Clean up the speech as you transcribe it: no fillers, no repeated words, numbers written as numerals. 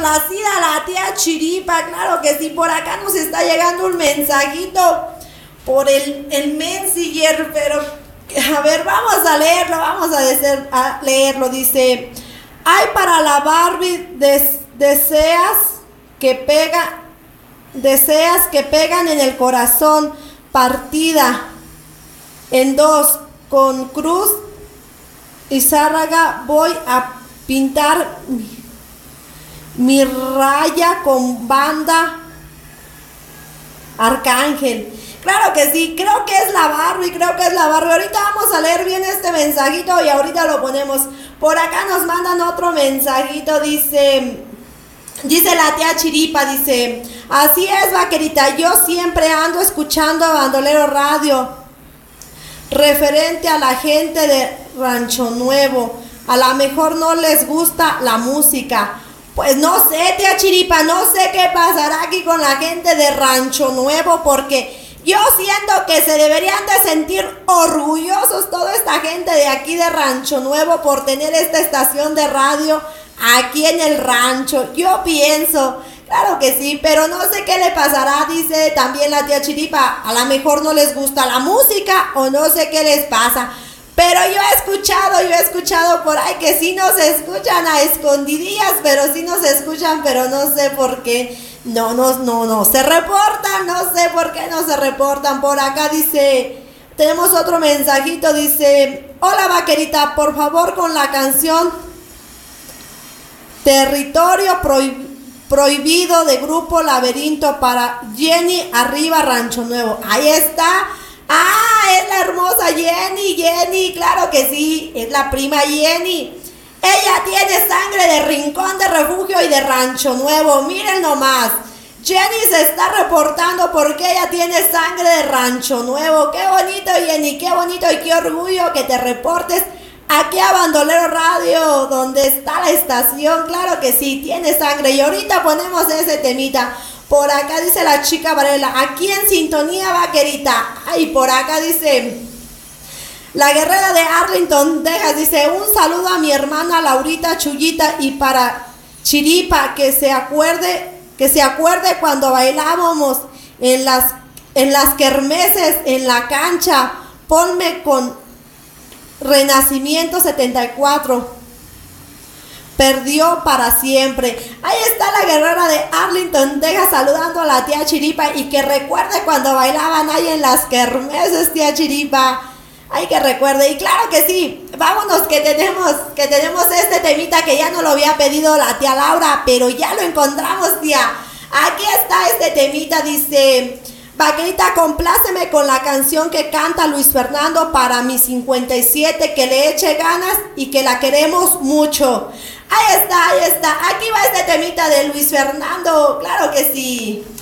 complacida la tía Chiripa, claro que sí. Por acá nos está llegando un mensajito por el Messenger, pero a ver, vamos a leerlo, a leerlo. Dice: ay, para la Barbie, deseas que pegan en el corazón, partida en dos, con cruz y zárraga, voy a pintar mi raya con banda arcángel. Claro que sí, creo que es la Barbie. Ahorita vamos a leer bien este mensajito y ahorita lo ponemos. Por acá nos mandan otro mensajito, dice la tía Chiripa, dice: así es, vaquerita, yo siempre ando escuchando Bandolero Radio, referente a la gente de Rancho Nuevo. A lo mejor no les gusta la música. Pues no sé, tía Chiripa, no sé qué pasará aquí con la gente de Rancho Nuevo, porque yo siento que se deberían de sentir orgullosos toda esta gente de aquí de Rancho Nuevo por tener esta estación de radio aquí en el rancho. Yo pienso, claro que sí, pero no sé qué le pasará, dice también la tía Chiripa. A lo mejor no les gusta la música o no sé qué les pasa. Pero yo he escuchado por ahí que sí nos escuchan a escondidillas, pero sí nos escuchan, pero no sé por qué no se reportan, no sé por qué no se reportan. Por acá dice, tenemos otro mensajito, dice: hola, vaquerita, por favor con la canción Territorio Prohibido de Grupo Laberinto para Jenny, arriba Rancho Nuevo. Ahí está. Ah, es la hermosa Jenny, claro que sí, es la prima Jenny. Ella tiene sangre de Rincón de Refugio y de Rancho Nuevo, miren nomás. Jenny se está reportando porque ella tiene sangre de Rancho Nuevo. Qué bonito, Jenny, qué bonito y qué orgullo que te reportes aquí a Bandolero Radio, donde está la estación. Claro que sí, tiene sangre. Y ahorita ponemos ese temita. Por acá dice la chica Varela: aquí en sintonía, vaquerita. Ay, por acá dice la guerrera de Arlington, Texas, dice: un saludo a mi hermana Laurita Chullita y para Chiripa, que se acuerde cuando bailábamos en las kermeses en la cancha. Ponme con Renacimiento 74. Perdió para siempre. Ahí está la guerrera de Arlington, Texas, saludando a la tía Chiripa, y que recuerde cuando bailaban ahí en las kermeses, tía Chiripa. Ay, que recuerde. Y claro que sí, vámonos que tenemos este temita que ya no lo había pedido la tía Laura, pero ya lo encontramos, tía. Aquí está este temita, dice: vaquerita, compláceme con la canción que canta Luis Fernando para mi 57, que le eche ganas y que la queremos mucho. Ahí está. Aquí va este temita de Luis Fernando, claro que sí.